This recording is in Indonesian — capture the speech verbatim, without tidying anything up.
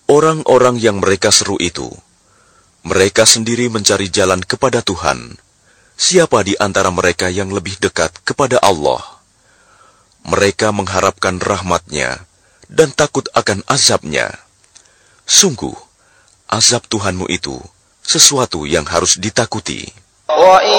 Orang-orang yang mereka seru itu, mereka sendiri mencari jalan kepada Tuhan. Siapa di antara mereka yang lebih dekat kepada Allah? Mereka mengharapkan rahmat-Nya dan takut akan azab-Nya. Sungguh, azab Tuhanmu itu sesuatu yang harus ditakuti.